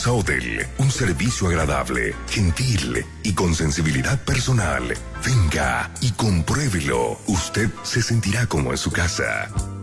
Plaza Hotel, un servicio agradable, gentil y con sensibilidad personal. Venga y compruébelo. Usted se sentirá como en su casa.